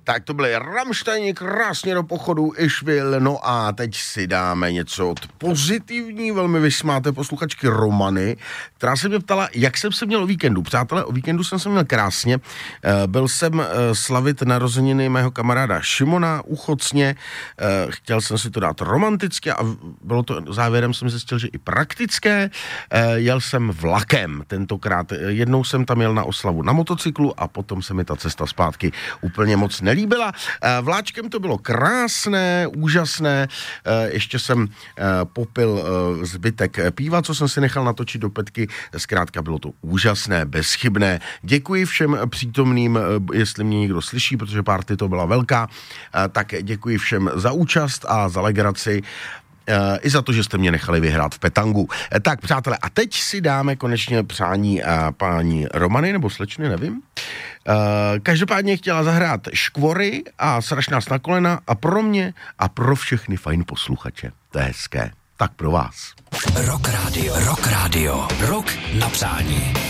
Tak to byly Rammsteini, krásně do pochodu, Išvil, no a teď si dáme něco od pozitivní, velmi vysmáté posluchačky Romany, která se mě ptala, jak jsem se měl o víkendu. Přátelé, o víkendu jsem se měl krásně, byl jsem slavit narozeniny mého kamaráda Šimona Uchocně, chtěl jsem si to dát romanticky a bylo to, závěrem jsem zjistil, že i praktické, jel jsem vlakem tentokrát, jednou jsem tam jel na oslavu na motocyklu a potom se mi ta cesta zpátky úplně moc nelíbila. Vláčkem to bylo krásné, úžasné, ještě jsem popil zbytek piva, co jsem si nechal natočit do petky, zkrátka bylo to úžasné, bezchybné. Děkuji všem přítomným, jestli mě někdo slyší, protože party to byla velká, tak děkuji všem za účast a za legraci. I za to, že jste mě nechali vyhrát v petangu. Tak, přátelé, a teď si dáme konečně přání paní Romany, nebo slečny, nevím. Každopádně chtěla zahrát Škvory a Sraž nás na kolena a pro mě a pro všechny fajn posluchače. To je hezké. Tak pro vás. Rock Radio. Rock na přání.